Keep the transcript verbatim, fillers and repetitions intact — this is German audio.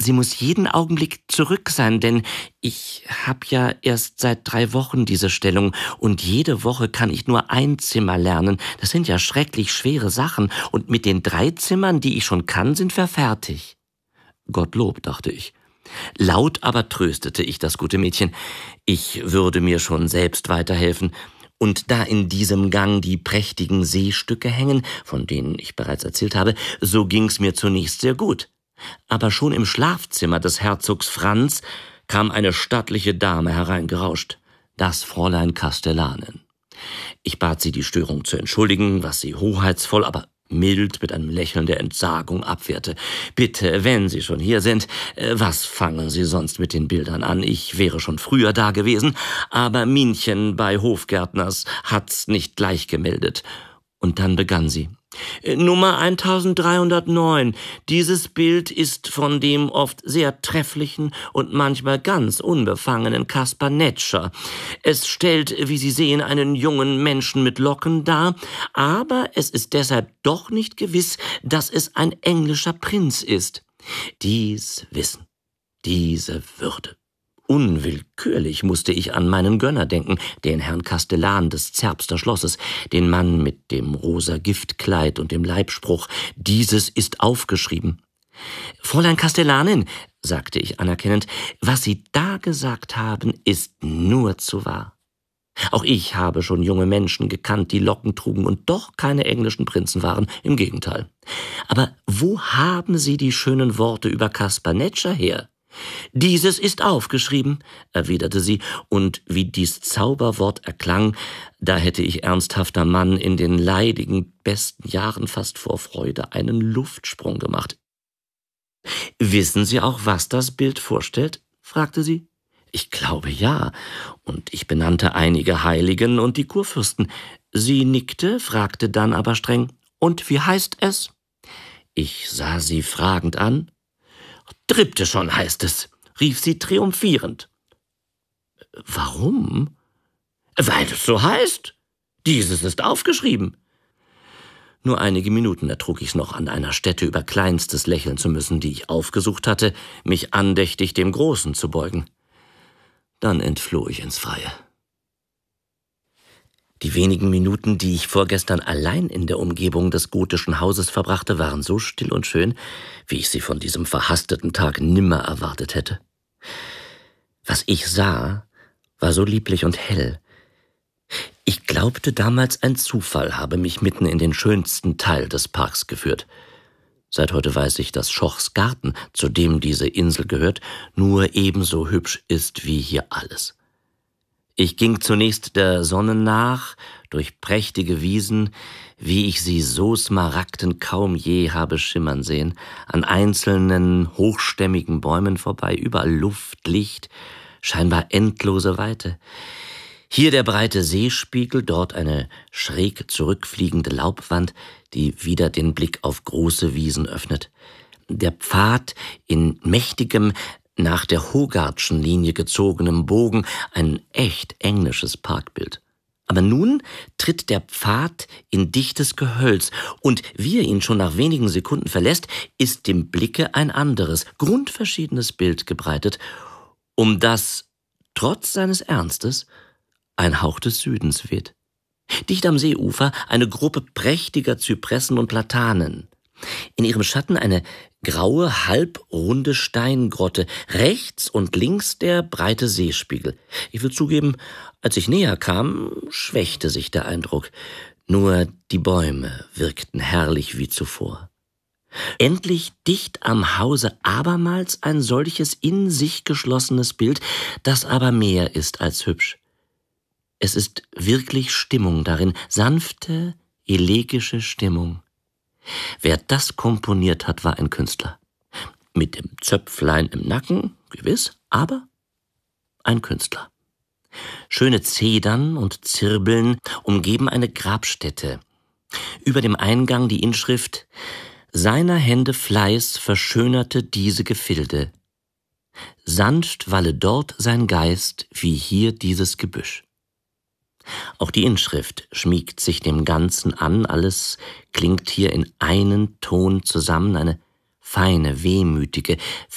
sie muss jeden Augenblick zurück sein, denn ich habe ja erst seit drei Wochen diese Stellung und jede Woche kann ich nur ein Zimmer lernen. Das sind ja schrecklich schwere Sachen und mit den drei Zimmern, die ich schon kann, sind wir fertig. Gottlob, dachte ich. Laut aber tröstete ich das gute Mädchen. Ich würde mir schon selbst weiterhelfen. Und da in diesem Gang die prächtigen Seestücke hängen, von denen ich bereits erzählt habe, so ging's mir zunächst sehr gut. Aber schon im Schlafzimmer des Herzogs Franz kam eine stattliche Dame hereingerauscht, das Fräulein Castellanen. Ich bat sie, die Störung zu entschuldigen, was sie hoheitsvoll, aber mild mit einem Lächeln der Entsagung abwehrte. »Bitte, wenn Sie schon hier sind, was fangen Sie sonst mit den Bildern an? Ich wäre schon früher da gewesen, aber Minchen bei Hofgärtners hat's nicht gleich gemeldet.« Und dann begann sie. »Nummer eintausenddreihundertneun. Dieses Bild ist von dem oft sehr trefflichen und manchmal ganz unbefangenen Caspar Netscher. Es stellt, wie Sie sehen, einen jungen Menschen mit Locken dar, aber es ist deshalb doch nicht gewiss, dass es ein englischer Prinz ist. Dies Wissen, diese Würde. Unwillkürlich musste ich an meinen Gönner denken, den Herrn Castellan des Zerbster Schlosses, den Mann mit dem rosa Giftkleid und dem Leibspruch, »Dieses ist aufgeschrieben«. »Fräulein Castellanin«, sagte ich anerkennend, »was Sie da gesagt haben, ist nur zu wahr. Auch ich habe schon junge Menschen gekannt, die Locken trugen und doch keine englischen Prinzen waren, im Gegenteil. Aber wo haben Sie die schönen Worte über Caspar Netscher her?« »Dieses ist aufgeschrieben«, erwiderte sie, und wie dies Zauberwort erklang, da hätte ich ernsthafter Mann in den leidigen besten Jahren fast vor Freude einen Luftsprung gemacht. »Wissen Sie auch, was das Bild vorstellt?« fragte sie. »Ich glaube, ja, und ich benannte einige Heiligen und die Kurfürsten.« Sie nickte, fragte dann aber streng, »Und wie heißt es?« Ich sah sie fragend an. »Triptychon heißt es«, rief sie triumphierend. »Warum?« »Weil es so heißt. Dieses ist aufgeschrieben.« Nur einige Minuten ertrug ich's noch, an einer Stätte über Kleinstes lächeln zu müssen, die ich aufgesucht hatte, mich andächtig dem Großen zu beugen. Dann entfloh ich ins Freie. Die wenigen Minuten, die ich vorgestern allein in der Umgebung des gotischen Hauses verbrachte, waren so still und schön, wie ich sie von diesem verhasteten Tag nimmer erwartet hätte. Was ich sah, war so lieblich und hell. Ich glaubte damals, ein Zufall habe mich mitten in den schönsten Teil des Parks geführt. Seit heute weiß ich, dass Schochs Garten, zu dem diese Insel gehört, nur ebenso hübsch ist wie hier alles. Ich ging zunächst der Sonne nach, durch prächtige Wiesen, wie ich sie so smaragden kaum je habe schimmern sehen, an einzelnen, hochstämmigen Bäumen vorbei, überall Luft, Licht, scheinbar endlose Weite. Hier der breite Seespiegel, dort eine schräg zurückfliegende Laubwand, die wieder den Blick auf große Wiesen öffnet. Der Pfad in mächtigem, nach der Hogardschen Linie gezogenem Bogen, ein echt englisches Parkbild. Aber nun tritt der Pfad in dichtes Gehölz, und wie er ihn schon nach wenigen Sekunden verlässt, ist dem Blicke ein anderes, grundverschiedenes Bild gebreitet, um das, trotz seines Ernstes, ein Hauch des Südens weht. Dicht am Seeufer eine Gruppe prächtiger Zypressen und Platanen. In ihrem Schatten eine graue, halbrunde Steingrotte, rechts und links der breite Seespiegel. Ich will zugeben, als ich näher kam, schwächte sich der Eindruck. Nur die Bäume wirkten herrlich wie zuvor. Endlich dicht am Hause abermals ein solches in sich geschlossenes Bild, das aber mehr ist als hübsch. Es ist wirklich Stimmung darin, sanfte, elegische Stimmung. Wer das komponiert hat, war ein Künstler. Mit dem Zöpflein im Nacken, gewiss, aber ein Künstler. Schöne Zedern und Zirbeln umgeben eine Grabstätte. Über dem Eingang die Inschrift: »Seiner Hände Fleiß verschönerte diese Gefilde. Sanft walle dort sein Geist, wie hier dieses Gebüsch.« Auch die Inschrift schmiegt sich dem Ganzen an, alles klingt hier in einen Ton zusammen, eine feine, wehmütige,